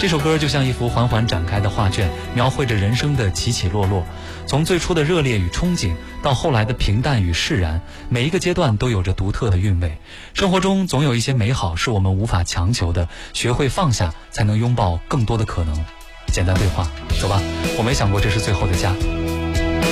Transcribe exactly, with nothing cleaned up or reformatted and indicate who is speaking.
Speaker 1: 这首歌就像一幅缓缓展开的画卷，描绘着人生的起起落落，从最初的热烈与憧憬，到后来的平淡与释然，每一个阶段都有着独特的韵味。生活中总有一些美好是我们无法强求的，学会放下，才能拥抱更多的可能。简单对话，走吧，我没想过这是最后的家。